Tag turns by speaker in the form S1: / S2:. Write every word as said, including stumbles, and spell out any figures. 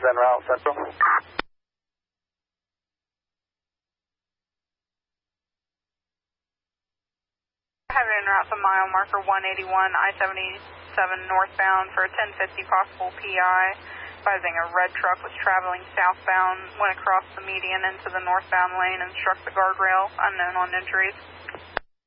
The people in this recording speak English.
S1: en route Central.
S2: Have en route to mile marker one eighty-one, I seventy-seven northbound for a ten fifty possible P I. Advising a red truck was traveling southbound, went across the median into the northbound lane and struck the guardrail, unknown on injuries.